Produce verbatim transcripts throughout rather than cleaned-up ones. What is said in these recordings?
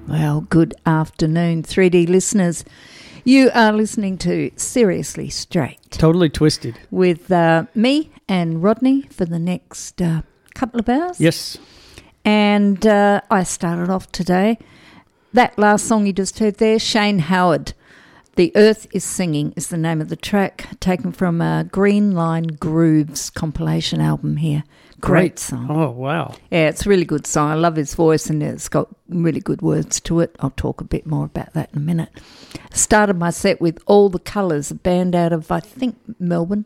Well, good afternoon, three D listeners. You are listening to Seriously Straight. Totally Twisted. With uh, me and Rodney for the next uh, couple of hours. Yes. And uh, I started off today. That last song you just heard there, Shane Howard, The Earth is Singing is the name of the track, taken from a Green Line Grooves compilation album here. Great, Great song. Oh, wow. Yeah, it's a really good song. I love his voice and it's got really good words to it. I'll talk a bit more about that in a minute. Started my set with All the Colours, a band out of, I think, Melbourne.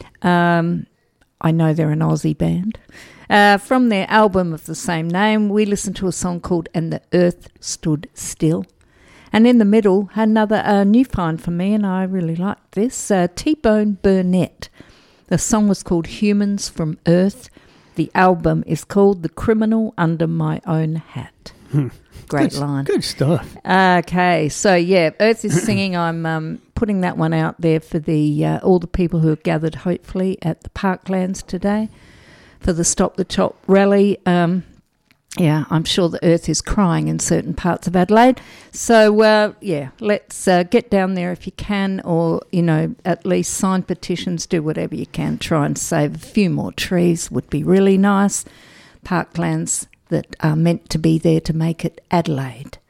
Um, I know they're an Aussie band. Uh, from their album of the same name, we listened to a song called And the Earth Stood Still. And in the middle, another uh, new find for me, and I really liked this, uh, T-Bone Burnett. The song was called Humans from Earth. The album is called The Criminal Under My Own Hat. Hmm. Great good, line. Good stuff. Okay, so yeah, Earth is Singing. I'm um, putting that one out there for the uh, all the people who have gathered, hopefully, at the Parklands today for the Stop the Chop rally. Um, yeah, I'm sure the Earth is crying in certain parts of Adelaide. So, uh, yeah, let's uh, get down there if you can, or, you know, at least sign petitions, do whatever you can. Try and save a few more trees would be really nice. Parklands that are meant to be there to make it Adelaide.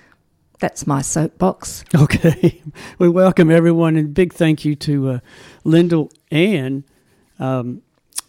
That's my soapbox. Okay. We welcome everyone, and big thank you to uh, Lyndall and um,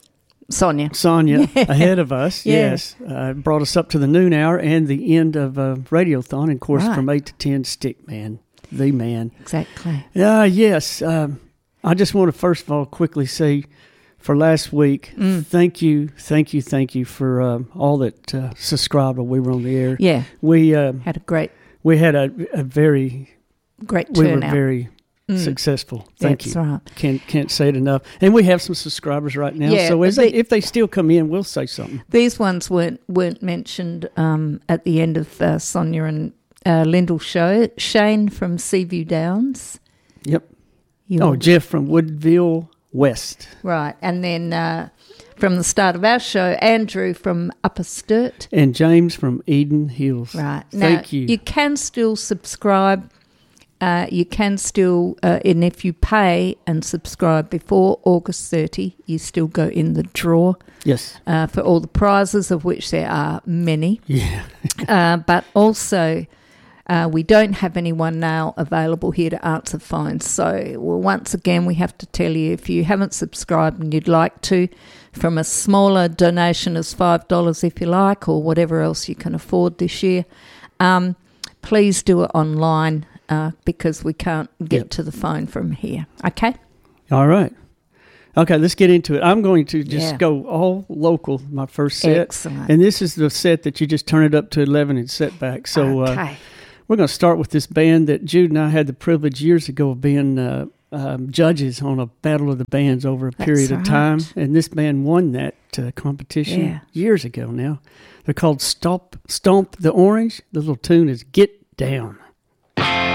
Sonia. Sonia ahead of us, yeah. yes. Uh, brought us up to the noon hour and the end of uh, Radiothon, and of course right. from eight to ten, Stick Man, the man. Exactly. Uh, yes. Um, I just want to first of all quickly say for last week, mm. thank you, thank you, thank you for uh, all that uh, subscribed while we were on the air. Yeah. We uh, had a great... We had a, a very... Great turnout. We were very... Mm. Successful. Thank That's you. Right. Can't can't say it enough. And we have some subscribers right now. Yeah, so as the, they, if they still come in, we'll say something. These ones weren't weren't mentioned um, at the end of uh, Sonia and uh, Lyndall's show. Shane from Seaview Downs. Yep. You oh, were, Jeff from Woodville West. Right. And then uh, from the start of our show, Andrew from Upper Sturt. And James from Eden Hills. Right. Thank now, you. You can still subscribe. Uh, you can still, uh, and if you pay and subscribe before August thirtieth, you still go in the draw. Yes. Uh, for all the prizes, of which there are many. Yeah. uh, but also, uh, we don't have anyone now available here to answer phones. So, well, once again, we have to tell you, if you haven't subscribed and you'd like to, from a smaller donation as five dollars if you like, or whatever else you can afford this year, um, please do it online. Uh, because we can't get yep. to the phone from here. Okay? All right. Okay, let's get into it. I'm going to just yeah. go all local, my first set. Excellent. And this is the set that you just turn it up to eleven and set back. So okay. uh, we're going to start with this band that Jude and I had the privilege years ago of being uh, um, judges on a Battle of the Bands over a That's period right. of time. And this band won that uh, competition yeah. years ago now. They're called Stomp, Stomp the Orange. The little tune is Get Down.